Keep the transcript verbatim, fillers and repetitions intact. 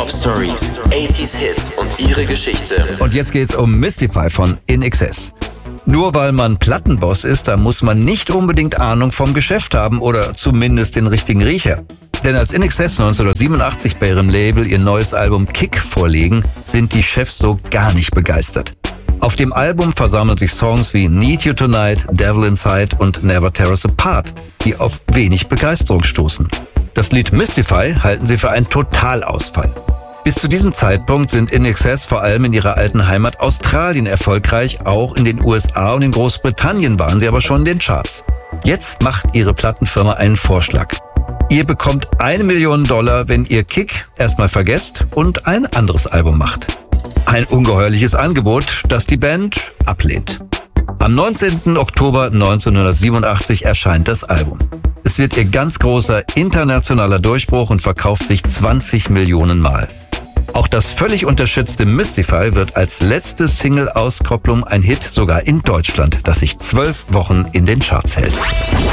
Top Stories, achtziger Hits und ihre Geschichte. Und jetzt geht's um Mystify von In Excess. Nur weil man Plattenboss ist, da muss man nicht unbedingt Ahnung vom Geschäft haben oder zumindest den richtigen Riecher. Denn als In Excess neunzehnhundertsiebenundachtzig bei ihrem Label ihr neues Album Kick vorlegen, sind die Chefs so gar nicht begeistert. Auf dem Album versammeln sich Songs wie Need You Tonight, Devil Inside und Never Tear Us Apart, die auf wenig Begeisterung stoßen. Das Lied Mystify halten sie für einen Totalausfall. Bis zu diesem Zeitpunkt sind In Excess vor allem in ihrer alten Heimat Australien erfolgreich, auch in den U S A und in Großbritannien waren sie aber schon in den Charts. Jetzt macht ihre Plattenfirma einen Vorschlag. Ihr bekommt eine Million Dollar, wenn ihr Kick erstmal vergesst und ein anderes Album macht. Ein ungeheuerliches Angebot, das die Band ablehnt. Am neunzehnten Oktober neunzehnhundertsiebenundachtzig erscheint das Album. Es wird ihr ganz großer internationaler Durchbruch und verkauft sich zwanzig Millionen Mal. Auch das völlig unterschätzte Mystify wird als letzte Single-Auskopplung ein Hit sogar in Deutschland, das sich zwölf Wochen in den Charts hält.